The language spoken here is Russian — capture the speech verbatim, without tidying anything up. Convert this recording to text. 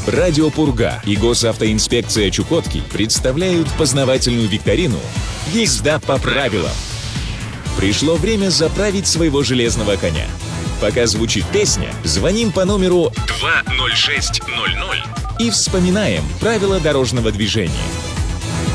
Радио Пурга и Госавтоинспекция Чукотки представляют познавательную викторину «Езда по правилам». Пришло время заправить своего железного коня. Пока звучит песня, звоним по номеру два ноль шесть ноль ноль и вспоминаем правила дорожного движения.